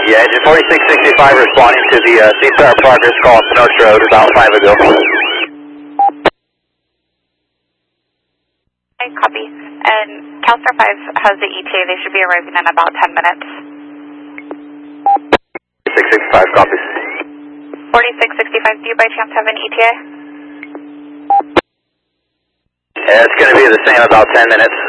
Yeah, engine 4665 responding to the C-Star progress call on Pinocchio Road about 5 ago. Okay, copy. And CalStar 5 has the ETA. They should be arriving in about 10 minutes. 665 copies. 4665, do you by chance have an ETA? Yeah, it's going to be the same, about 10 minutes.